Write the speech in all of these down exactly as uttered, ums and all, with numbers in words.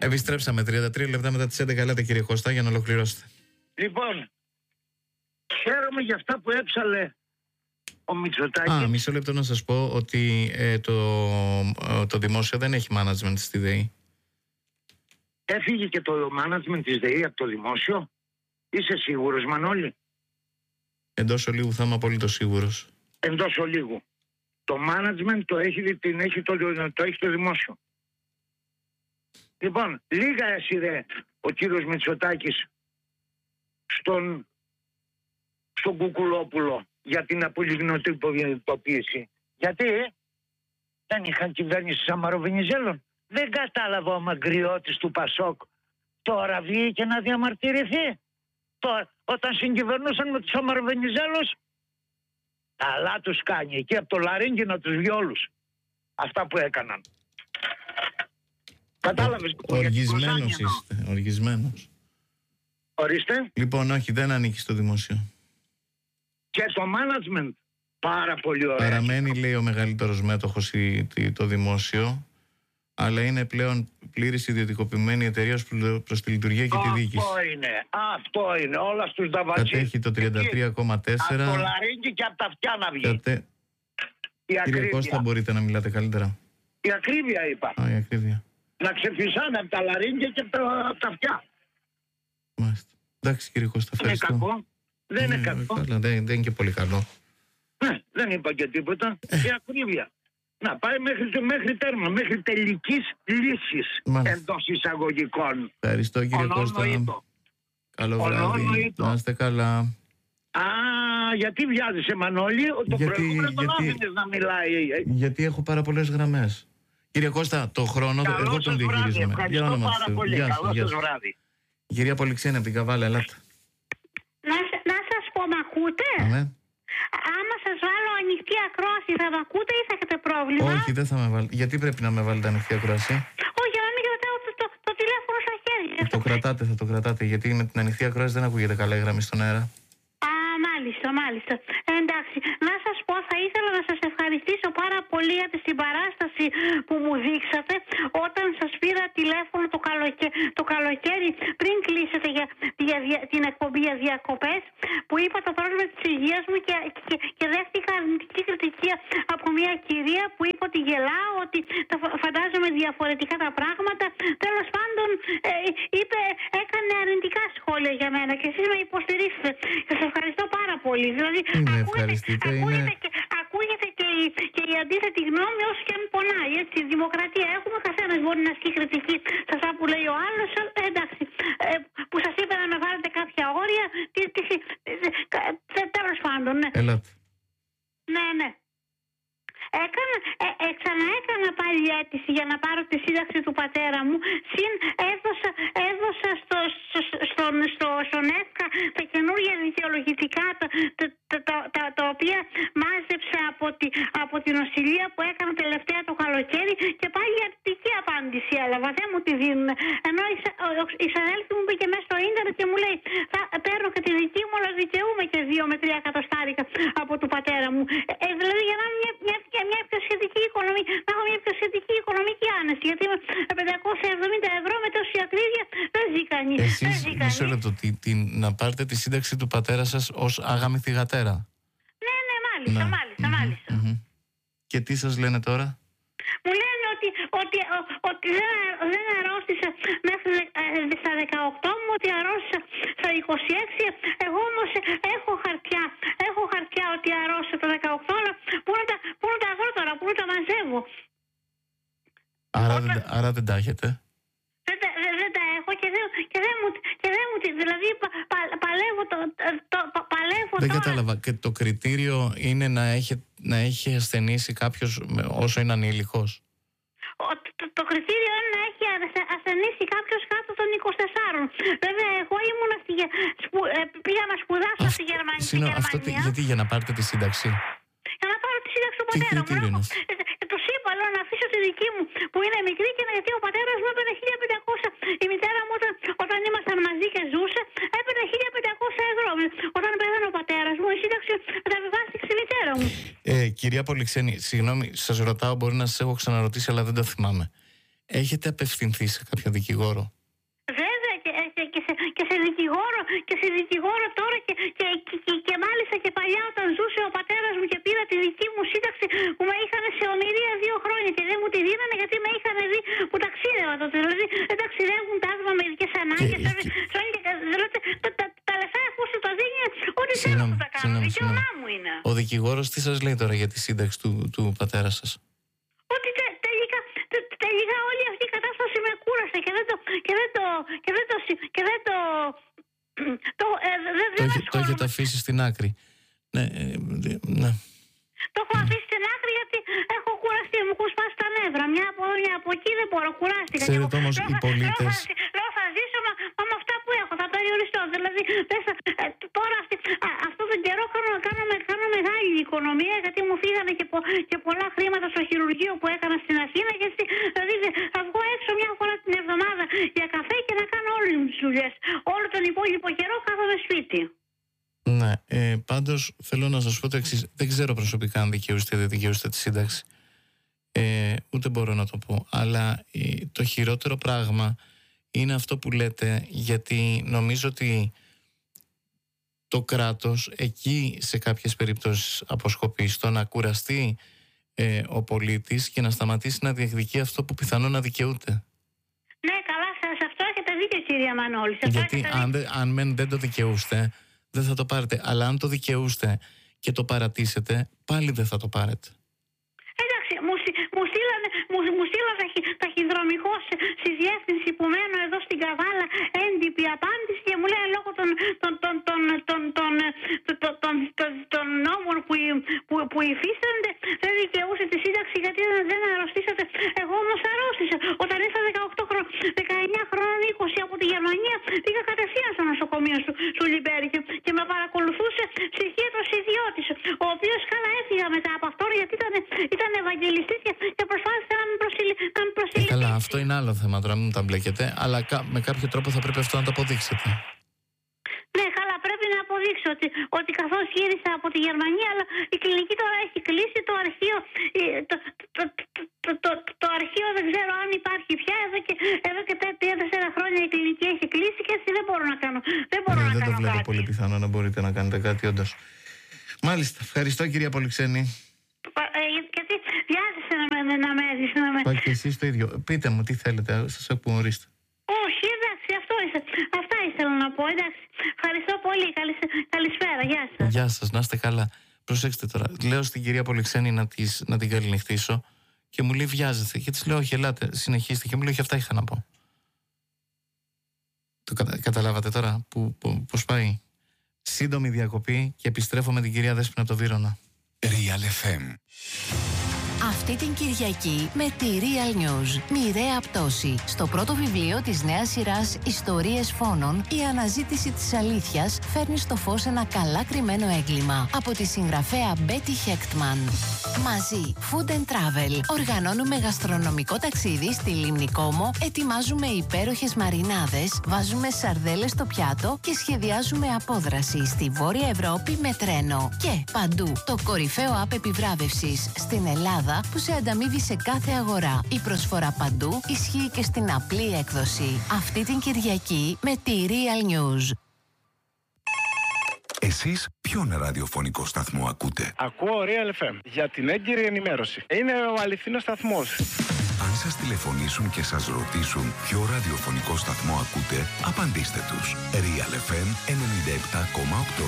Επιστρέψαμε τριάντα τρία λεπτά μετά τις έντεκα. Ελάτε κύριε Κώστα για να ολοκληρώσετε. Λοιπόν, χαίρομαι για αυτά που έψαλε ο Μητσοτάκης. Α, μισό λεπτό να σας πω ότι ε, το, το δημόσιο δεν έχει management στη ΔΕΗ. Έφυγε και το management της ΔΕΗ από το δημόσιο. Είσαι σίγουρος, Μανώλη? Εντός ολίγου θα είμαι απολύτως σίγουρος. Εντός ολίγου. Το management το έχει, την έχει το, το έχει το δημόσιο. Λοιπόν, λίγα έσυρε ο κύριος Μητσοτάκης στον, στον Κουκουλόπουλο για την απολιγνωτικοποίηση. Γιατί δεν είχαν κυβέρνηση Σαμαροβενιζέλων. Δεν κατάλαβα ο Μαγκριώτης του Πασόκ τώρα βγήκε να διαμαρτυρηθεί. Τώρα, όταν συγκυβερνούσαν με τους Σαμαροβενιζέλους, αλλά τους κάνει εκεί από το Λαρίνγκι να τους βγει όλους. Αυτά που έκαναν. Κατάλαβες? Οργισμένος είστε, οργισμένος. Ορίστε. Λοιπόν, όχι, δεν ανήκει στο δημόσιο. Και το management, πάρα πολύ ωραίο. Παραμένει, λέει, ο μεγαλύτερος μέτοχος το δημόσιο, αλλά είναι πλέον πλήρης ιδιωτικοποιημένη εταιρεία προς τη λειτουργία και τη διοίκηση. Αυτό είναι, αυτό είναι, όλα στους δαβατσίς. Κατέχει το τριάντα τρία κόμμα τέσσερα. Από το Λαρίνγκι και από τα αυτιά να βγει. Κατε... Κύριε Κώστα, μπορείτε να μιλάτε καλύτερα? Η ακρίβεια είπα. Α, η ακρίβεια. Να ξεφυσάνε από τα Λαρίνγκια και από τα, από τα αυτιά. Μάλιστα. Εντάξει κύριε Κώστα, ευχαριστώ. Δεν είναι κακό. Δεν είναι, είναι κακό. Καλά, δεν, δεν είναι και πολύ καλό. Ναι, δεν είπα και τίποτα. Η ακρίβεια. Να πάει μέχρι, μέχρι τέρμα, μέχρι τελικής λύσης εντός εισαγωγικών. Ευχαριστώ κύριε Κώστα. Καλό βράδυ. Να είστε καλά. Α, γιατί βιάζεσαι Μανώλη? Το γιατί, προηγούμενο τον γιατί, άφηνες να μιλάει. Γιατί έχω πάρα πολλές γραμμές. ΚύριεΏστα, το χρόνο καλό εγώ τον διαχειρίζομαι. Ευχαριστώ για πάρα σας. Πολύ. Γεια καλό σας βράδυ. Κυρία Πολυξένη από την Καβάλα, ελάτε. Να, να σας πω, μ' ακούτε? Αμέ. Άμα σας βάλω ανοιχτή ακρόαση, θα μ' ακούτε ή θα έχετε πρόβλημα? Όχι, δεν θα με βάλετε. Γιατί πρέπει να με βάλετε ανοιχτή ακρόαση? Όχι, για να μην κρατάω το, το, το τηλέφωνο στα χέρια. Το κρατάτε, θα το κρατάτε. Γιατί με την ανοιχτή ακρόαση δεν ακούγεται καλά η γραμμή στον αέρα. Α, μάλιστα, μάλιστα. Ε, εντάξει, να σας πω, θα ήθελα να σας ευχαριστήσω πάρα πολύ για τη συμπαράσταση που μου δείξατε όταν σας πήρα τηλέφωνο το, καλοκαι... το καλοκαίρι πριν κλείσετε για, για, για την εκπομπή για διακοπές, που είπα το πρόβλημα της υγείας μου και, και, και δέχτηκα αρνητική κριτική από μια κυρία που είπε ότι γελάω, ότι τα φαντάζομαι διαφορετικά τα πράγματα. Τέλος πάντων, ε, είπε, έκανε αρνητικά σχόλια για μένα και εσείς με υποστηρίξετε. Σας ευχαριστώ πάρα πολύ. Δηλαδή, ακούγεται, ακούγεται, και, ακούγεται και, η, και η αντίθετη γνώμη όσο και αν πονάει. Έτσι, δημοκρατία έχουμε, καθένας μπορεί να ασκεί κριτική σε αυτά που λέει ο άλλος. Ε, εντάξει, ε, που σας είπα να με βάλετε κάποια όρια. Τι, τι, ε, τέλος πάντων, ναι. Ελάτε. Ναι, ναι. Έκανα, ε, ε, ξαναέκανα πάλι αίτηση για να πάρω τη σύνταξη του πατέρα μου. Συν έδωσα, έδωσα στο, στο, στον, στο, στον ΕΦΚΑ τα καινούργια δικαιολογητικά τα, τα, τα, τα, τα, τα οποία μάζεψε από, τη, από την νοσηλεία που έκανα τελευταία το καλοκαίρι και πάλι αρνητική απάντηση έλαβα. Δεν μου τη δίνουν. Ενώ η, η συνάδελφη μου μπήκε μέσα στο ίντερνετ και μου λέει θα παίρνω και τη δική μου, αλλά δικαιούμαι και δύο με τρία εκατοστάρικα από του πατέρα μου. Ε, δηλαδή για να είναι μια, μια, μια, μια πιο σχετική οικονομική, να έχω μια πιο σχετική οικονομική άνεση. Γιατί με πεντακόσια εβδομήντα ευρώ με τόση ακρίβεια δεν ζει κανείς. Εσείς μισό λεπτό, τι, τι, να πάρετε τη σύνταξη του πατέρα σας ως άγαμη θυγατέρα. Ναι, ναι, μάλιστα, ναι. μάλιστα, Mm-hmm, μάλιστα. Mm-hmm. Και τι σας λένε τώρα? Μου λένε ότι, ότι, ότι δεν, δεν αρρώστησα μέχρι ε, στα δεκαοκτώ μου, ότι αρρώστησα στα είκοσι έξι. Εγώ όμως έχω χαρτιά, έχω χαρτιά ότι αρρώστησα το δεκαοκτώ, αλλά πού να τα, πού να τα βρω τώρα, πού να τα μαζεύω. Άρα, Όταν... δεν, άρα δεν τα έχετε? Δεν, δεν, δεν τα έχω και δεν, και δεν μου, και δεν μου δηλαδή πα, πα, παλεύω το, το, το παλεύω δεν τώρα. κατάλαβα. Και το κριτήριο είναι να έχει, να έχει ασθενήσει κάποιος όσο είναι ανήλικος? Ο, το, το κριτήριο είναι να έχει ασθενήσει κάποιος κάτω των είκοσι τεσσάρων. Βέβαια, εγώ ήμουν στη, σπου, πήγα να σπουδάσω στη Γερμανία. Συνο, αυτό τι, γιατί για να πάρετε τη σύνταξη? Για να πάρω τη σύνταξη του πατέρα μου. Τους είπα, λέω, να αφήσω τη δική μου που είναι μικρή και γιατί ο πατέρας μου έπαιρνε χίλια πεντακόσια. Η μητέρα μου όταν, όταν ήμασταν μαζί και ζούσε έπαιρνε χίλια πεντακόσια ευρώ. Όταν πέθανε ο πατέρας μου η σύνταξη μεταβιβάστηκε στη μητέρα μου. Ε, κυρία Πολυξένη, συγγνώμη, σας ρωτάω, μπορεί να σας έχω ξαναρωτήσει αλλά δεν το θυμάμαι. Έχετε απευθυνθεί σε κάποιο δικηγόρο? Βέβαια και, και, και, σε, και σε δικηγόρο και σε δικηγόρο τώρα και, και, και, και, και μάλιστα και παλιά όταν ζούσε ο πατέρας μου και πήρα τη δική μου σύνταξη που με είχαν σε ομηρία δύο χρόνια και δεν μου τη δίνανε γιατί με είχαν δει που ταξίδευα τότε. Δηλαδή δεν ταξιδεύουν τα άτομα με ειδικές ανάγκες. Τα λεφτά αφού σου τα δίνει, ό,τι θέλω που τα κάνω. Δικαίωμά μου είναι. Ο δικηγόρος τι σας λέει τώρα για τη σύνταξη του, του πατέρα σας? Ότι τε, τελικά, τε, τελικά όλη αυτή η κατάσταση με κούρασε και δεν το και δεν το και δεν το και δεν το το, ε, δεν, το, δεν το έχετε αφήσει στην άκρη. Ναι, ε, ναι. Το έχω αφήσει στην άκρη γιατί έχω κουραστεί, μου έχουν σπάσει τα νεύρα. Μια από εδώ, μια από εκεί, δεν μπορώ, κουράστηκα. Ξέρετε όμως οι πολίτες... Λέω θα ζήσω, μα, μα με αυτά που έχω, θα περιοριστώ. Δηλαδή, πες, ε, τώρα αυτή, α, αυτό τον καιρό κάνω, κάνω, κάνω μεγάλη οικονομία γιατί μου φύγανε και, πο, και πολλά χρήματα στο χειρουργείο που έκανα στην Αθήνα. Γιατί, δηλαδή θα βγω έξω μια φορά την εβδομάδα για καφέ και να κάνω όλες τις δουλειές. Όλο τον υπόλοιπο καιρό κάθομαι σπίτι. Ναι, ε, πάντως θέλω να σας πω το εξής. Δεν ξέρω προσωπικά αν δικαιούστε ή δεν δικαιούστε τη σύνταξη. Ε, ούτε μπορώ να το πω. Αλλά ε, το χειρότερο πράγμα είναι αυτό που λέτε, γιατί νομίζω ότι το κράτος εκεί σε κάποιες περιπτώσεις αποσκοπεί στο να κουραστεί ε, ο πολίτης και να σταματήσει να διεκδικεί αυτό που πιθανόν να δικαιούται. Ναι, καλά, σε αυτό έχετε δίκιο, κυρία Μανώλη. Γιατί αν, δε, αν μεν δεν το δικαιούστε, δεν θα το πάρετε. Αλλά αν το δικαιούστε και το παρατήσετε, πάλι δεν θα το πάρετε. Εντάξει, μου, μου στείλανε, μου, μου στείλανε ταχυδρομικό στη διεύθυνση που μένω εδώ στην Καβάλα έντυπη απάντηση και μου λέει λόγω των, των, των, των, των, των, των, των, των, των νόμων που, που, που υφίστανται δεν δικαιούσε τη σύνταξη γιατί δεν, δεν αρρωστήσατε. Εγώ όμως αρρώστησα. Όταν ήρθα δεκαοκτώ χρόνων, δεκαεννιά χρόνων, είκοσι από τη Γερμανία πήγα κατευθείαν στο νοσοκομείο του, του Λιμπέρι και, και με παρακολουθούσε ψυχίατρος ιδιώτης, ο οποίος καλά έφυγα μετά από αυτό γιατί ήταν, ήταν ευαγγελιστής και, και προσπάθησε να με προσιλήσει. Ε, καλά, αυτό είναι άλλο θέμα τώρα, μην τα μπλέκετε, αλλά με κάποιο τρόπο θα πρέπει αυτό να το αποδείξετε. Ναι, καλά, πρέπει να αποδείξω ότι, ότι καθώς γύρισα από τη Γερμανία, αλλά η κλινική τώρα έχει κλείσει, το αρχείο, το, το, το, το, το, το αρχείο δεν ξέρω αν υπάρχει πια, εδώ και, εδώ και τρία τέσσερα χρόνια η κλινική έχει κλείσει και έτσι δεν μπορώ να κάνω, δεν μπορώ ναι, να δεν κάνω το βλέπω κάτι. πολύ πιθανό να μπορείτε να κάνετε κάτι όντως. Μάλιστα, ευχαριστώ κυρία Πολυξένη. Γιατί βιάζεσαι να με, να με έδεις, να με... Πάει και εσείς το ίδιο. Πείτε μου τι θέλετε, σας ακούμε, ορίστε. Όχι, εντάξει, αυτό είσαι. Αυτά ήθελα να πω, εντάξει. Ευχαριστώ πολύ. Καλη, καλησπέρα, γεια σας. Γεια σας, να είστε καλά. Προσέξτε τώρα, λέω στην κυρία Πολυξένη να, της, να την καληνυχτήσω και μου λέει βιάζεστε. Και της λέω όχι, ελάτε, συνεχίστε. Και μου λέει όχι, αυτά είχα να πω. Το κατα, καταλάβατε τώρα που, που, πώς πάει. Σύντομη διακοπή και επιστρέφω με την κυρία Δέσποινα από το Βύρωνα. Real εφ εμ. Αυτή την Κυριακή με τη Real News. Μοιραία πτώση. Στο πρώτο βιβλίο της νέας σειράς Ιστορίες Φόνων, η αναζήτηση της αλήθειας φέρνει στο φως ένα καλά κρυμμένο έγκλημα. Από τη συγγραφέα Μπέτι Χέκτμαν. Μαζί, Food and Travel. Οργανώνουμε γαστρονομικό ταξίδι στη Λίμνη Κόμο, ετοιμάζουμε υπέροχες μαρινάδες, βάζουμε σαρδέλες στο πιάτο και σχεδιάζουμε απόδραση στη Βόρεια Ευρώπη με τρένο. Και παντού, το κορυφαίο app επιβράβευσης στην Ελλάδα που σε ανταμείβει σε κάθε αγορά. Η προσφορά παντού ισχύει και στην απλή έκδοση. Αυτή την Κυριακή με τη Real News. Εσείς ποιον ραδιοφωνικό σταθμό ακούτε? Ακούω Real εφ εμ για την έγκυρη ενημέρωση. Είναι ο αληθινός σταθμός. Αν σας τηλεφωνήσουν και σας ρωτήσουν ποιο ραδιοφωνικό σταθμό ακούτε, απαντήστε τους. Real εφ εμ ενενήντα επτά κόμμα οκτώ.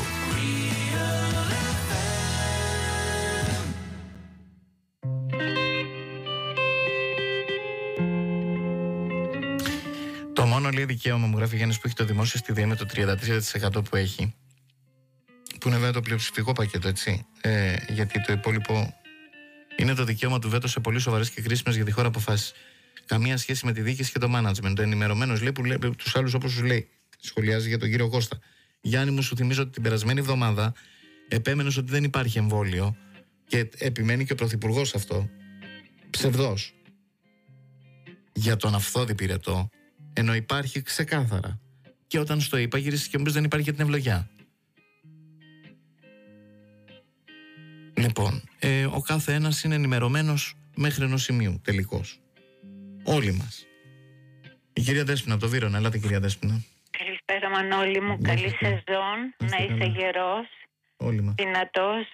Το μόνο λέει δικαίωμα, μου γράφει Γιάννης, που έχει το δημόσιο στη ΔΕΗ με το τριάντα τρία τοις εκατό που έχει, που είναι βέβαια το πλειοψηφικό πακέτο, έτσι, ε, γιατί το υπόλοιπο είναι το δικαίωμα του βέτο σε πολύ σοβαρές και κρίσιμες για τη χώρα αποφάσεις. Καμία σχέση με τη διοίκηση και το management. Το ενημερωμένος λέει που λέει τους άλλους όπως σου λέει. Σχολιάζει για τον κύριο Κώστα. Γιάννη μου, σου θυμίζω ότι την περασμένη εβδομάδα επέμενες ότι δεν υπάρχει εμβόλιο και επιμένει και ο πρωθυπουργός αυτό. Ψευδός. Για τον αυθόδη πυρετό. Ενώ υπάρχει ξεκάθαρα. Και όταν στο είπα, γύρισε και μου δεν υπάρχει για την ευλογιά. Λοιπόν, ε, ο κάθε ένας είναι ενημερωμένος μέχρι ενός σημείου, τελικώς. Όλοι μας. Η κυρία Δέσποινα από το Βύρωνα. Ελάτε, κυρία Δέσποινα. Καλησπέρα, Μανώλη μου. Γεια Καλή σας. σεζόν. Είστε Να είσαι καλά. γερός, Όλοι μας. δυνατός.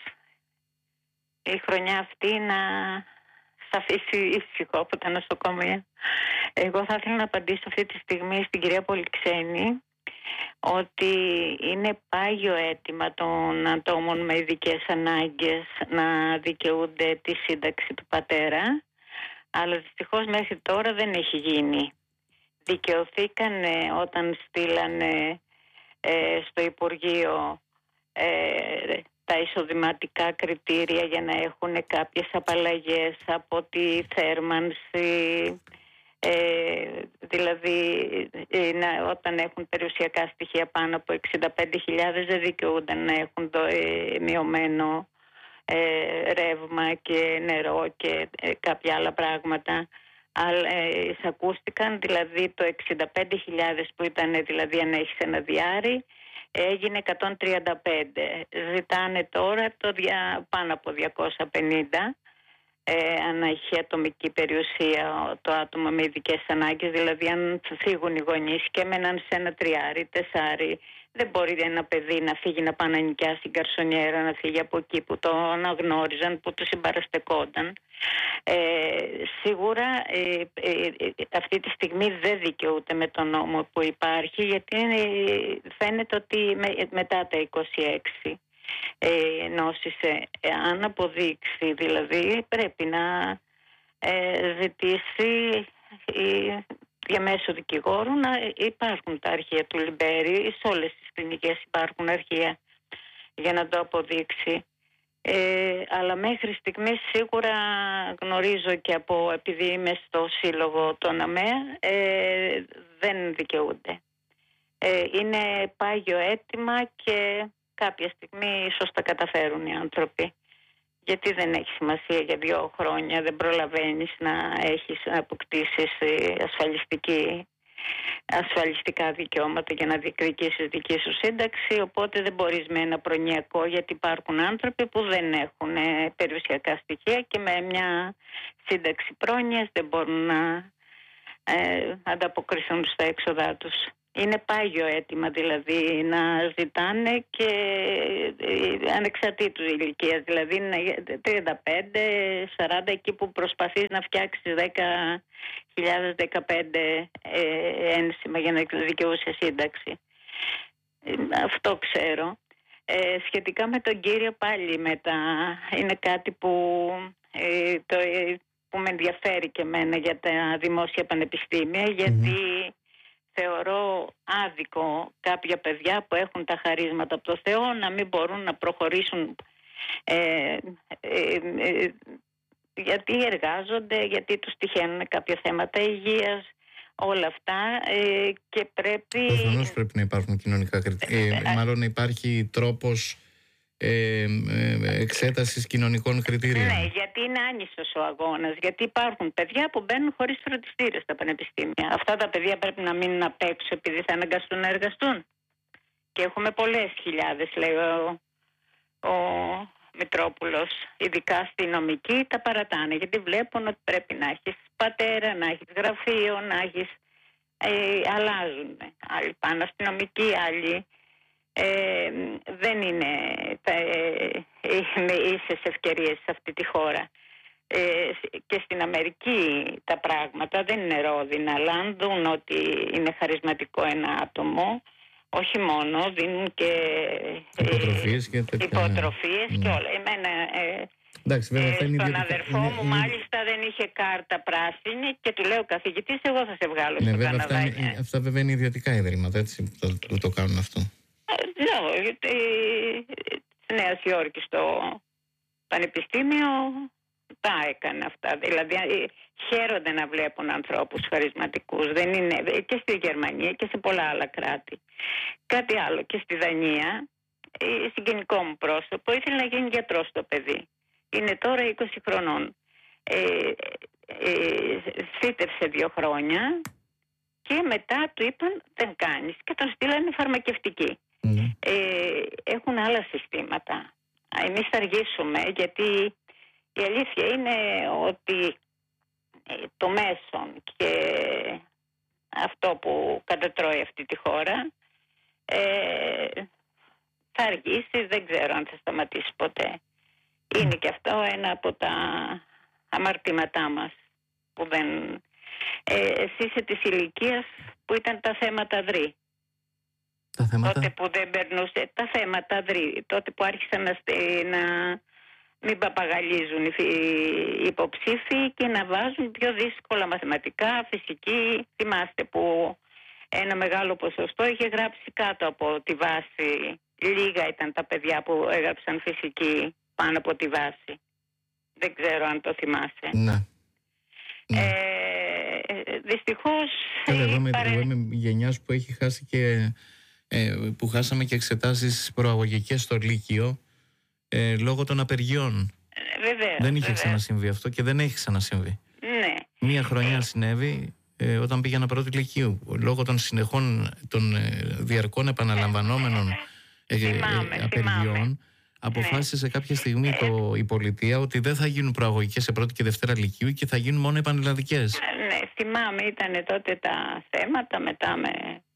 Η χρονιά αυτή να σ' αφήσει ήσυχο από τα νοσοκομεία. Εγώ θα ήθελα να απαντήσω αυτή τη στιγμή στην κυρία Πολυξένη ότι είναι πάγιο αίτημα των ατόμων με ειδικές ανάγκες να δικαιούνται τη σύνταξη του πατέρα, αλλά δυστυχώς μέχρι τώρα δεν έχει γίνει. Δικαιωθήκανε όταν στείλανε ε, στο Υπουργείο ε, τα εισοδηματικά κριτήρια για να έχουν κάποιες απαλλαγές από τη θέρμανση, ε, δηλαδή ε, να, όταν έχουν περιουσιακά στοιχεία πάνω από εξήντα πέντε χιλιάδες δεν δικαιούνται να έχουν το, ε, μειωμένο ε, ρεύμα και νερό και ε, κάποια άλλα πράγματα. Αλλά ε, εισακούστηκαν, δηλαδή το εξήντα πέντε χιλιάδες που ήταν, δηλαδή αν έχεις ένα διάρρη, έγινε εκατόν τριάντα πέντε. Ζητάνε τώρα το δια, πάνω από διακόσια πενήντα ε, αν έχει ατομική περιουσία το άτομο με ειδικές ανάγκες. Δηλαδή αν φύγουν οι γονείς και έμεναν σε ένα τριάρι, τεσάρι, δεν μπορεί ένα παιδί να φύγει να πάει να νοικιάσει την καρσονιέρα, να φύγει από εκεί που το αναγνώριζαν, που το συμπαραστεκόνταν. Ε, σίγουρα ε, ε, ε, αυτή τη στιγμή δεν δικαιούται με τον νόμο που υπάρχει, γιατί ε, φαίνεται ότι με, μετά τα είκοσι έξι ε, νόσησε, ε, αν αποδείξει δηλαδή πρέπει να ε, ζητήσει ε, διαμέσου δικηγόρου να υπάρχουν τα αρχεία του Λιμπέρι. Σε όλες τις κλινικές υπάρχουν αρχεία για να το αποδείξει. Ε, αλλά μέχρι στιγμής σίγουρα γνωρίζω και από, επειδή είμαι στο σύλλογο των ΑΜΕΑ, ε, δεν δικαιούνται. Ε, είναι πάγιο αίτημα και κάποια στιγμή ίσως τα καταφέρουν οι άνθρωποι. Γιατί δεν έχει σημασία για δύο χρόνια, δεν προλαβαίνεις να έχεις, να αποκτήσεις ασφαλιστική, ασφαλιστικά δικαιώματα για να διεκδικήσεις δική σου σύνταξη, οπότε δεν μπορείς με ένα προνοιακό, γιατί υπάρχουν άνθρωποι που δεν έχουν περιουσιακά στοιχεία και με μια σύνταξη πρόνοιας δεν μπορούν να ε, ανταποκριθούν στα έξοδά τους. Είναι πάγιο αίτημα δηλαδή να ζητάνε και ε, ανεξαρτήτως ηλικίας, δηλαδή τριάντα πέντε σαράντα, εκεί που προσπαθείς να φτιάξεις δέκα χιλιάδες δεκαπέντε ε, ένσημα για να δικαιούσε σύνταξη. Ε, αυτό ξέρω. Ε, σχετικά με τον κύριο πάλι μετά, είναι κάτι που, ε, το, ε, που με ενδιαφέρει και εμένα για τα δημόσια πανεπιστήμια, γιατί mm-hmm. θεωρώ άδικο κάποια παιδιά που έχουν τα χαρίσματα από το Θεό να μην μπορούν να προχωρήσουν ε, ε, ε, γιατί εργάζονται, γιατί τους τυχαίνουν κάποια θέματα υγείας, όλα αυτά ε, και πρέπει... Προφανώς πρέπει να υπάρχουν κοινωνικά κριτήρια, ε, μάλλον υπάρχει τρόπος ε, ε, εξέτασης κοινωνικών κριτήριων. Ναι, γιατί είναι άνισος ο αγώνας, γιατί υπάρχουν παιδιά που μπαίνουν χωρίς φροντιστήρια στα πανεπιστήμια. Αυτά τα παιδιά πρέπει να μείνουν απ' έξω επειδή θα αναγκαστούν να εργαστούν. Και έχουμε πολλές χιλιάδες, λέει ο, ο Μητρόπουλος, ειδικά στη νομική, τα παρατάνε, γιατί βλέπουν ότι πρέπει να έχεις πατέρα, να έχεις γραφείο, να έχεις... Ε, αλλάζουν. Άλλοι πάνε αστυνομικοί, άλλοι ε, δεν είναι τα, ε, με ίσες ευκαιρίες σε αυτή τη χώρα. Ε, και στην Αμερική τα πράγματα δεν είναι ρόδινα, αλλά αν δουν ότι είναι χαρισματικό ένα άτομο, όχι μόνο, δίνουν και υποτροφίες και, υποτροφίες ναι. και όλα. Εμένα, ε, Εντάξει, βέβαια, ε, στον ιδιωτικά... αδερφό είναι, μου είναι... μάλιστα δεν είχε κάρτα πράσινη και του λέω καθηγητής, εγώ θα σε βγάλω ναι, στο βέβαια, Καναδά. Αυτά, είναι, αυτά βέβαια είναι ιδιωτικά ιδρύματα, έτσι, που το, το κάνουν αυτό. Ναι, γιατί στη Νέα Υόρκη στο πανεπιστήμιο τα έκανε αυτά. Δηλαδή χαίρονται να βλέπουν ανθρώπους χαρισματικούς. Δεν είναι, και στη Γερμανία και σε πολλά άλλα κράτη. Κάτι άλλο, και στη Δανία, συγγενικό μου πρόσωπο, ήθελε να γίνει γιατρός το παιδί. Είναι τώρα είκοσι χρονών. Ε, ε, φύτευσε δύο χρόνια και μετά του είπαν δεν κάνεις και τον στείλανε φαρμακευτική. Mm. Ε, έχουν άλλα συστήματα. Εμείς θα αργήσουμε, γιατί η αλήθεια είναι ότι το μέσον και αυτό που κατατρώει αυτή τη χώρα ε, θα αργήσει, δεν ξέρω αν θα σταματήσει ποτέ. Είναι και αυτό ένα από τα αμαρτήματά μας που δεν... Ε, εσύ είσαι της ηλικίας που ήταν τα θέματα δρύ. Τα θέματα... Τότε που δεν περνούσε τα θέματα δρύ. Τότε που άρχισαν να, να μην παπαγαλίζουν οι υποψήφοι και να βάζουν πιο δύσκολα μαθηματικά, φυσική. Θυμάστε που ένα μεγάλο ποσοστό είχε γράψει κάτω από τη βάση. Λίγα ήταν τα παιδιά που έγραψαν φυσική πάνω από τη βάση. Δεν ξέρω αν το θυμάσαι. Ναι. Ε, δυστυχώς... Καλά, εγώ είμαι, παρε... εγώ είμαι γενιάς που έχει χάσει και... Ε, που χάσαμε και εξετάσεις προαγωγικές στο Λύκειο ε, λόγω των απεργιών. Ε, βεβαίως, δεν είχε βεβαίως. ξανασυμβεί αυτό και δεν έχει ξανασυμβεί. Ναι. Μία χρονιά συνέβη ε, όταν πήγαινα πρώτη Λυκείου. Λόγω των συνεχών, των ε, διαρκών επαναλαμβανόμενων ε, θυμάμαι, ε, απεργιών, θυμάμαι. αποφάσισε σε κάποια στιγμή το, η πολιτεία ότι δεν θα γίνουν προαγωγικές σε πρώτη και δευτέρα Λυκείου και θα γίνουν μόνο επανελλαδικές. Ναι, θυμάμαι, ήταν τότε τα θέματα, μετά με...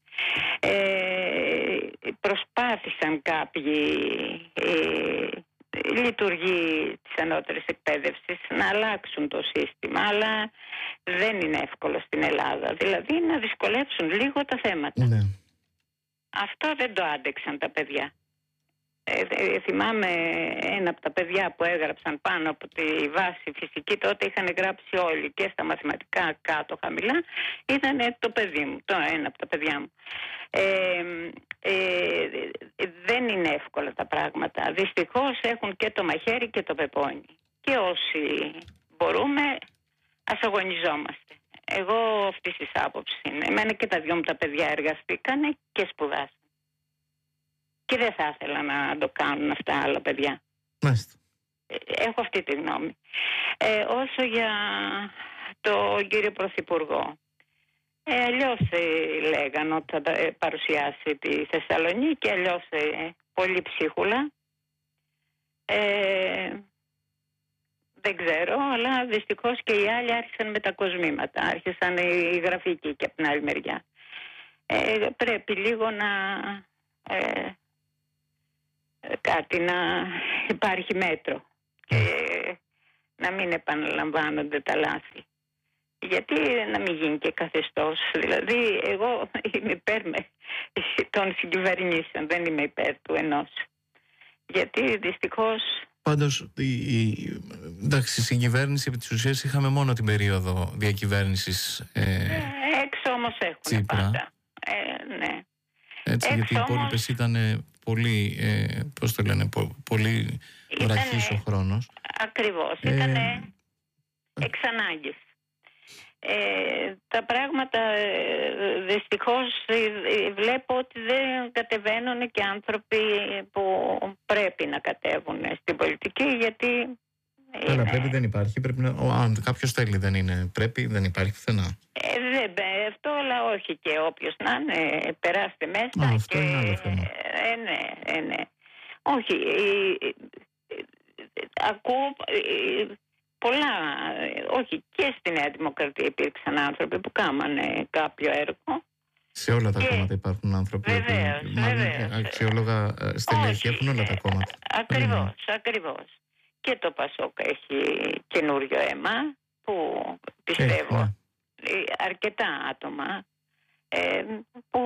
Ε, προσπάθησαν κάποιοι ε, λειτουργοί της ανώτερης εκπαίδευσης να αλλάξουν το σύστημα, αλλά δεν είναι εύκολο στην Ελλάδα. Δηλαδή να δυσκολεύσουν λίγο τα θέματα. Ναι. Αυτό δεν το άντεξαν τα παιδιά. Ε, ε, θυμάμαι ένα από τα παιδιά που έγραψαν πάνω από τη βάση φυσική, τότε είχαν γράψει όλοι και στα μαθηματικά κάτω χαμηλά, ήταν το παιδί μου, το ένα από τα παιδιά μου. Ε, ε, δεν είναι εύκολα τα πράγματα. Δυστυχώς έχουν και το μαχαίρι και το πεπόνι. Και όσοι μπορούμε ας αγωνιζόμαστε. Εγώ αυτής της άποψης είναι. Εμένα και τα δυο μου τα παιδιά εργαστήκανε και σπουδάσαν. Και δεν θα ήθελα να το κάνουν αυτά άλλα παιδιά. Μάλιστα. Έχω αυτή τη γνώμη. Ε, όσο για τον κύριο Πρωθυπουργό. Ε, αλλιώς ε, λέγαν ότι θα ε, παρουσιάσει τη Θεσσαλονίκη, αλλιώς ε, πολύ ψίχουλα. Ε, δεν ξέρω, αλλά δυστυχώς και οι άλλοι άρχισαν με τα κοσμήματα. Άρχισαν οι γραφικοί και από την άλλη μεριά. Ε, πρέπει λίγο να... Ε, κάτι να υπάρχει μέτρο και να μην επαναλαμβάνονται τα λάθη. Γιατί να μην γίνει και καθεστώς. Δηλαδή εγώ είμαι υπέρ με των συγκυβερνήσεων, δεν είμαι υπέρ του ενός. Γιατί δυστυχώς... Πάντως, η, η, εντάξει, συγκυβέρνηση επί της ουσίας είχαμε μόνο την περίοδο διακυβέρνησης ε, ε, έξω όμως έχουν Τσίπρα. πάντα. Ε, ναι. Έτσι, έξω γιατί οι όμως... υπόλοιπες ήταν πολύ, ε, πώς το λένε, πο, πολύ Ήτανε... βραχής ο χρόνος. Ακριβώς, Ε, ήταν εξ ανάγκης. Ε, τα πράγματα ε, δυστυχώς ε, ε, βλέπω ότι δεν κατεβαίνουν και άνθρωποι που πρέπει να κατέβουν στην πολιτική, γιατί Καλά, είναι... πρέπει δεν υπάρχει. Πρέπει να, ο, αν κάποιος θέλει δεν είναι. Πρέπει δεν υπάρχει πουθενά. Ε, δεν αυτό, αλλά όχι και όποιος να είναι, περάστε μέσα. Α, αυτό και, είναι άλλο θέμα. Ε, ναι, ε, ναι. Όχι, ε, ε, ε, ακούω ε, πολλά, ε, όχι και στη Νέα Δημοκρατία υπήρξαν άνθρωποι που κάμανε κάποιο έργο. Σε όλα τα και... κόμματα υπάρχουν άνθρωποι. Βεβαίως, που, μάλλον, βεβαίως. αξιόλογα στελέχη έχουν όλα τα κόμματα. Ε, ακριβώς, ακριβώς. Και το ΠΑΣΟΚ έχει καινούριο αίμα που πιστεύω... Έχει, ναι. αρκετά άτομα ε, που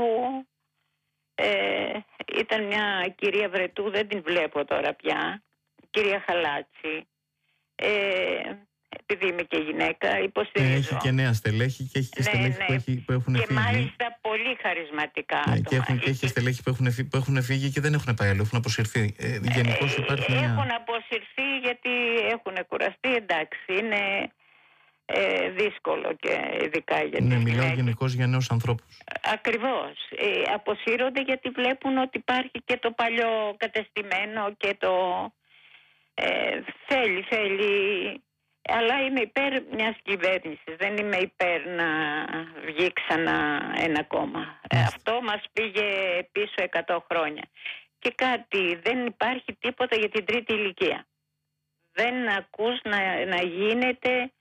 ε, ήταν μια κυρία Βρετού, δεν την βλέπω τώρα πια, κυρία Χαλάτση, ε, επειδή είμαι και γυναίκα, υποστηρίζω. Ε, έχει και νέα στελέχη και έχει και ναι, στελέχη ναι. που, έχει, που έχουν και φύγει. Και μάλιστα πολύ χαρισματικά Ναι, άτομα. και, έχουν, και έχει στελέχη που έχουν, φύγει, που έχουν φύγει και δεν έχουν πάει αλλού, έχουν αποσυρθεί. Ε, γενικώς υπάρχει μια... Έχουν αποσυρθεί γιατί έχουν κουραστεί, εντάξει, είναι... Ε, δύσκολο και ειδικά για Ναι, τις μιλάω γυναίκες. γενικώς για νέους ανθρώπους. Ακριβώς. Ε, αποσύρονται γιατί βλέπουν ότι υπάρχει και το παλιό κατεστημένο και το ε, θέλει, θέλει. Αλλά είμαι υπέρ μιας κυβέρνησης. Δεν είμαι υπέρ να βγει ξανά ένα κόμμα. Ε, αυτό μας πήγε πίσω εκατό χρόνια. Και κάτι, δεν υπάρχει τίποτα για την τρίτη ηλικία. Δεν ακούς να, να γίνεται...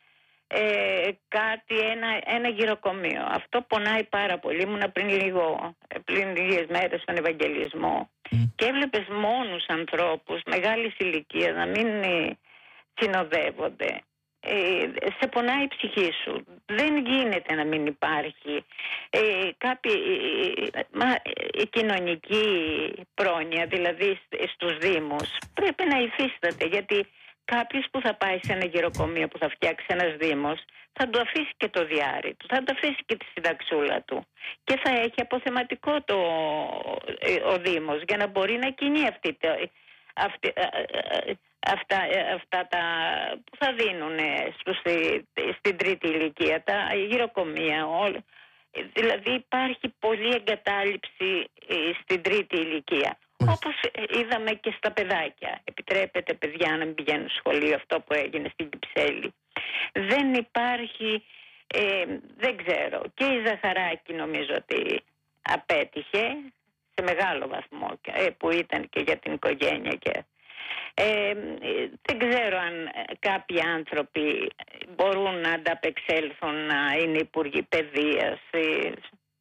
ε, κάτι, ένα, ένα γυροκομείο. Αυτό πονάει πάρα πολύ. Ήμουνα πριν λίγο, πριν λίγες μέρες στον Ευαγγελισμό mm. και έβλεπες μόνους ανθρώπους μεγάλης ηλικίας να μην ε, συνοδεύονται. Ε, σε πονάει η ψυχή σου. Δεν γίνεται να μην υπάρχει ε, κάποια ε, μα, ε, κοινωνική πρόνοια, δηλαδή στους Δήμους πρέπει να υφίσταται, γιατί κάποιος που θα πάει σε ένα γυροκομείο που θα φτιάξει ένας Δήμος θα του αφήσει και το διάρρη του, θα του αφήσει και τη συνταξούλα του και θα έχει αποθεματικό το, ε, ο Δήμος για να μπορεί να κινεί αυτή, αυτή, αυτά, αυτά τα που θα δίνουν στους, στην τρίτη ηλικία, τα γυροκομεία, όλα. Δηλαδή υπάρχει πολλή εγκατάλειψη στην τρίτη ηλικία. Όπως είδαμε και στα παιδάκια. Επιτρέπεται παιδιά να μην πηγαίνουν σχολείο, αυτό που έγινε στην Κυψέλη. Δεν υπάρχει, ε, δεν ξέρω, και η Ζαχαράκη νομίζω ότι απέτυχε σε μεγάλο βαθμό, ε, που ήταν και για την οικογένεια και... Ε, δεν ξέρω αν κάποιοι άνθρωποι μπορούν να ανταπεξέλθουν να είναι υπουργοί παιδείας. Ε,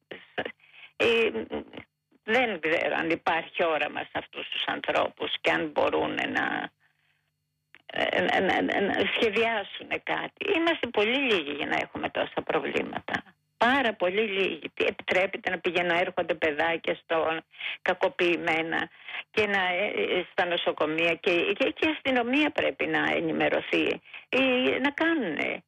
ε, δεν ξέρω αν υπάρχει όραμα σε αυτούς τους ανθρώπους και αν μπορούν να, να, να, να σχεδιάσουν κάτι. Είμαστε πολύ λίγοι για να έχουμε τόσα προβλήματα. Πάρα πολύ λίγοι. Επιτρέπεται να πηγαίνουν, έρχονται παιδάκια στο κακοποιημένα και να, στα νοσοκομεία και, και, και η αστυνομία πρέπει να ενημερωθεί. Ε, να κάνουν ε,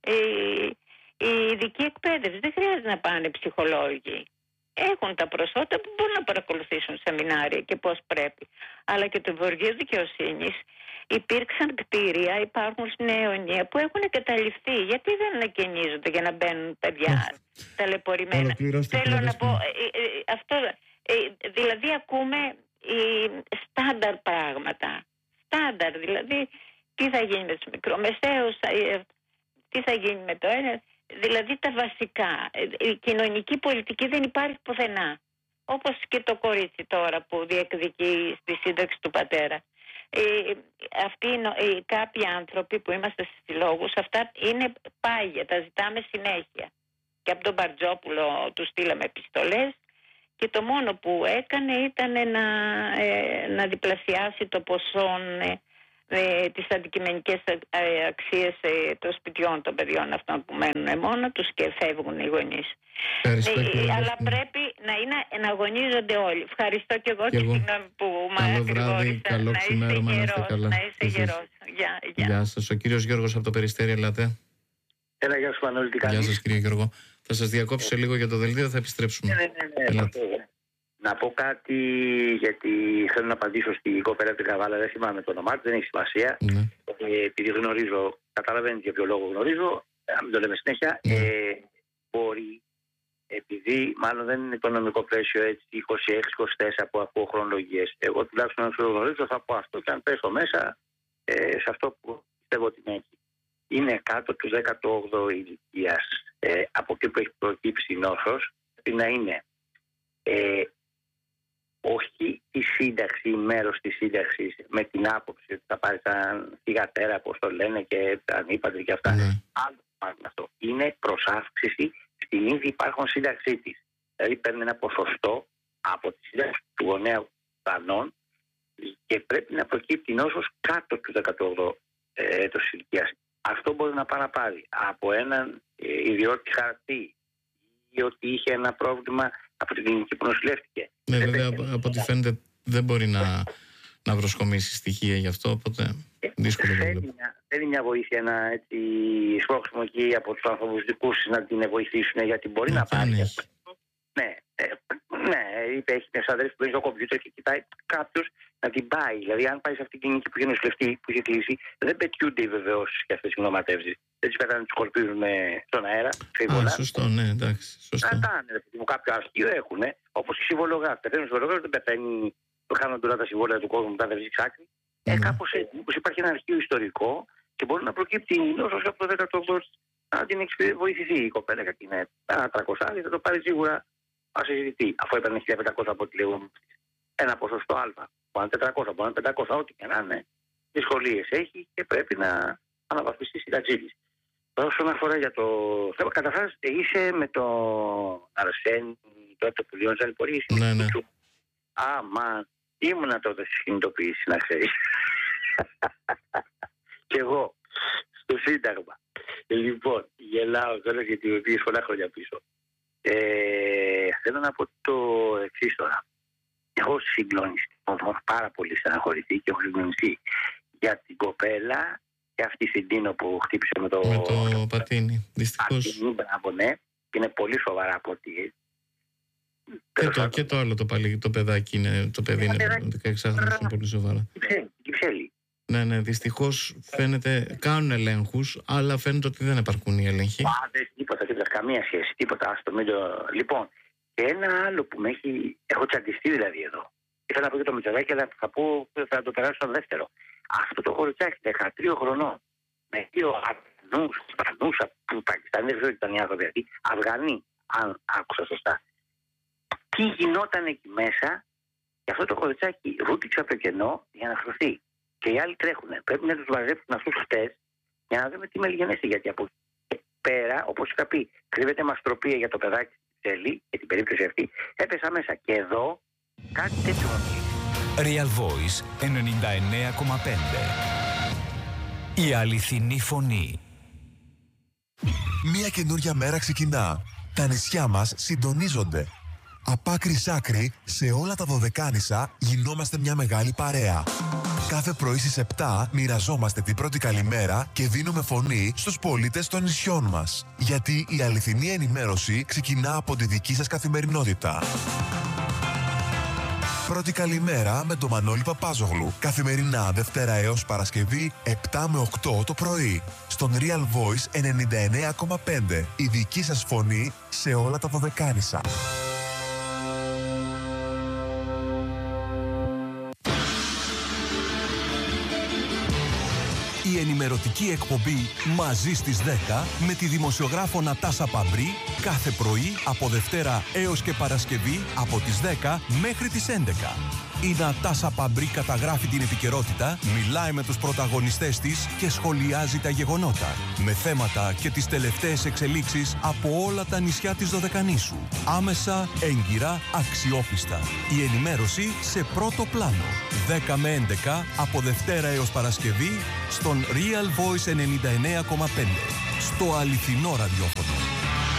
η ειδική εκπαίδευση. Δεν χρειάζεται να πάνε ψυχολόγοι. Έχουν τα προσόντα που μπορούν να παρακολουθήσουν σεμινάρια και πώς πρέπει. Αλλά και το Υπουργείο Δικαιοσύνης υπήρξαν κτίρια, υπάρχουν στην αιωνία που έχουν εγκαταλειφθεί. Γιατί δεν ανακαινίζονται για να μπαίνουν παιδιά ταλαιπωρημένα. Θέλω να πω, ε, ε, αυτό, ε, δηλαδή ακούμε ε, στάνταρ πράγματα. Στάνταρ, δηλαδή τι θα γίνει με τους μικρομεσαίους, ε, τι θα γίνει με το ένα. Δηλαδή τα βασικά. Η κοινωνική πολιτική δεν υπάρχει πουθενά. Όπως και το κορίτσι τώρα που διεκδικεί στη σύνταξη του πατέρα. Ε, αυτοί ε, κάποιοι άνθρωποι που είμαστε στις συλλόγους, αυτά είναι πάγια, τα ζητάμε συνέχεια. Και από τον Μπαρτζόπουλο του στείλαμε επιστολές και το μόνο που έκανε ήταν να, ε, να διπλασιάσει το ποσό ε, ε, τις αντικειμενικές ε, αξίες ε, των σπιτιών των παιδιών αυτών που μένουν μόνο τους και φεύγουν οι γονείς. Ε, ε, αλλά πρέπει να, είναι, να αγωνίζονται όλοι. Ευχαριστώ και εγώ και, και συγγνώμη που με ακρηγόρησα. Καλό ξημέρωμα, να είστε καλά. Να είστε γερός. Γεια, γεια. Γεια σας. Ο κύριος Γιώργος από το Περιστέρι, ελάτε. Έλα, γεια σου Πανόλη, τι κάνεις? Γεια σας κύριε Γιώργο. Θα σας διακόψω σε λίγο για το δελτίο, θα επιστρέψουμε. Ναι, ναι, ναι, ναι. Να πω κάτι, γιατί θέλω να απαντήσω στην κοπέλα από την Καβάλα, δεν θυμάμαι το όνομά του, δεν έχει σημασία. Ναι. Ε, επειδή γνωρίζω, καταλαβαίνετε για ποιο λόγο γνωρίζω, να μην το λέμε συνέχεια, ναι. ε, μπορεί, επειδή μάλλον δεν είναι το νομικό πλαίσιο έτσι είκοσι έξι είκοσι τέσσερα που ακούω χρονολογίες. Εγώ τουλάχιστον να σου γνωρίζω θα πω αυτό και αν πέσω μέσα ε, σε αυτό που πιστεύω ότι έχει. Είναι κάτω του δέκατου όγδοου ηλικίας, ε, από εκεί που έχει προκύψει η νόσος, πρέπει να είναι ε, όχι η σύνταξη, μέρος της σύνταξης με την άποψη ότι θα πάρει σαν θυγατέρα, όπως το λένε και τα ανήπαντροι και αυτά. Mm. Άλλο πάνω αυτό. Είναι προς αύξηση στην ήδη υπάρχον σύνταξή της. Δηλαδή παίρνει ένα ποσοστό από τη σύνταξη του γονέα κανόν και πρέπει να προκύπτει νόσος κάτω του δέκατου όγδοου έτος ηλικίας. Αυτό μπορεί να παραπάρει από έναν ε, ιδιώτη χαρτί ή ότι είχε ένα πρόβλημα από την κλινική που νοσηλεύτηκε. Ναι, βέβαια, από, από ό,τι φαίνεται δεν μπορεί να, να προσκομίσει στοιχεία γι' αυτό, οπότε δύσκολο θέλει, μια, θέλει μια βοήθεια, ένα έτσι σπρώξιμο εκεί από τους ανθρώπους δικούς να την βοηθήσουν, γιατί μπορεί να, να πάρει. Ναι, ε, ναι, είπε, έχει μια αδέρφη που έχει το κομπιούτερ και κοιτάει κάποιος να την πάει. Δηλαδή, αν πάει σε αυτήν την κλινική που είχε νοσηλευτεί, που είχε κλείσει, δεν πετιούνται οι βεβαιώσεις και αυτές οι γνωματεύσεις. Δεν τις πετάνε, τις σκορπίζουν στον αέρα. Α, σωστό, ναι, εντάξει. Σωστό. Κρατάνε, μου κάποιο αρχείο έχουν, όπως οι συμβολογάς. Πεθαίνουν συμβολογάς, δεν πεθαίνει, χάνονται όλα τα συμβόλαια του κόσμου, τα δεν βρίσκει άκρη. Mm. Ε, κάπως έτσι, όπως υπάρχει ένα αρχείο ιστορικό και μπορεί να προκύπτει η νόσος από το δέκατο όγδοο, αν την έχει βοηθηθεί η κοπέλα, γιατί είναι ένα τριακόσια, θα το πάρει σίγουρα ασυζητητή, αφού έπαιρνε χίλια πεντακόσια από τη λέγω. Ένα ποσοστό Α. Μπορεί να είναι τετρακόσια, μπορεί να είναι πεντακόσια, ό,τι και να είναι. Δυσκολίες έχει και πρέπει να αναβαθμιστεί η σύνταξή της. Όσον αφορά για το θέμα, καταρχάς είσαι με το Αρσένη, τότε που λιώναζαν πολύ. Ναι, ναι. Α, μα ήμουνα τότε στη συνειδητοποίηση, να ξέρεις. Κι εγώ στο Σύνταγμα. Λοιπόν, γελάω τώρα γιατί οδηγείς πολλά χρόνια πίσω. Ε, θέλω να πω το εξής τώρα. Έχω συγκλονιστεί, έχω πάρα πολύ στεναχωρηθεί και έχω συγκλονιστεί για την κοπέλα και αυτή στην Τίνο που χτύπησε με το, με το πατίνι. Δυστυχώς. Πατίνι, μπράβο, ναι. Είναι πολύ σοβαρά από ότι. Και το, και το άλλο το, πάλι, το παιδάκι είναι, το παιδί είναι δεκαέξι χρονών, είναι πολύ σοβαρά. Κυψέλη. Ναι, ναι, δυστυχώς φαίνεται, κάνουν ελέγχους, αλλά φαίνεται ότι δεν επαρκούν οι έλεγχοι. Α, δεν τίποτα, τίποτα, καμία σχέση, τίποτα, άστο, μην το... Λοιπόν, και ένα άλλο που με έχει, έχω τσαντιστεί δηλαδή εδώ. Ήθελα να πω και το Μητσοτάκη, αλλά θα, πω, θα το περάσω στο δεύτερο. Αυτό το κοριτσάκι δεκατρία χρονών, με δύο Αφγανούς, Αφγανούς, Πακιστανοί, δεν ήταν οι άνθρωποι αυτοί, Αφγανοί, αν άκουσα σωστά. Τι γινόταν εκεί μέσα, και αυτό το κοριτσάκι ρούτηξε από το κενό για να χρωστεί. Και οι άλλοι τρέχουν. Πρέπει να τους μαζέψουν αυτούς χτες για να δούμε τι μελγενέστε. Γιατί από εκεί πέρα, όπως είχα πει, κρύβεται μαστροπία για το παιδάκι της Ελή, για την περίπτωση αυτή, έπεσα μέσα. Και εδώ κάτι τέτοιο. Real Voice ενενήντα εννέα κόμμα πέντε. Η αληθινή φωνή. Μια καινούρια μέρα ξεκινά. Τα νησιά μας συντονίζονται. Από άκρη σ' άκρη, σε όλα τα Δωδεκάνησα γινόμαστε μια μεγάλη παρέα. Κάθε πρωί στις επτά μοιραζόμαστε την πρώτη καλημέρα και δίνουμε φωνή στους πολίτες των νησιών μας. Γιατί η αληθινή ενημέρωση ξεκινά από τη δική σας καθημερινότητα. Πρώτη καλημέρα με τον Μανώλη Παπάζογλου. Καθημερινά Δευτέρα έως Παρασκευή επτά με οκτώ το πρωί. Στον Real Voice ενενήντα εννέα κόμμα πέντε. Η δική σας φωνή σε όλα τα Δωδεκάνησα. Η ενημερωτική εκπομπή «Μαζί στις δέκα» με τη δημοσιογράφο Νατάσα Παμπρί κάθε πρωί από Δευτέρα έως και Παρασκευή από τις δέκα μέχρι τις έντεκα. Η Νατάσα Παμπρί καταγράφει την επικαιρότητα, μιλάει με τους πρωταγωνιστές της και σχολιάζει τα γεγονότα με θέματα και τις τελευταίες εξελίξεις από όλα τα νησιά της Δωδεκανήσου. Άμεσα, έγκυρα, αξιόπιστα. Η ενημέρωση σε πρώτο πλάνο. δέκα με έντεκα από Δευτέρα έως Παρασκευή στον Real Voice ενενήντα εννέα κόμμα πέντε. Στο αληθινό ραδιόφωνο.